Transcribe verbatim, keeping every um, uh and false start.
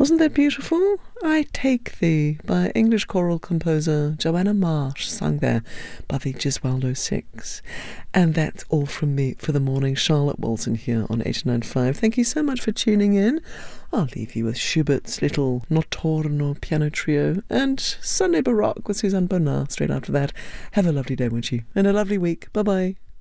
Wasn't that beautiful? I Take Thee by English choral composer Joanna Marsh, sung there by the Gesualdo Six. And that's all from me for the morning. Charlotte Walton here on eighty-nine point five. Thank you so much for tuning in. I'll leave you with Schubert's little Notturno piano trio and Sunday Baroque with Suzanne Bonnard straight after that. Have a lovely day, won't you? And a lovely week. Bye-bye.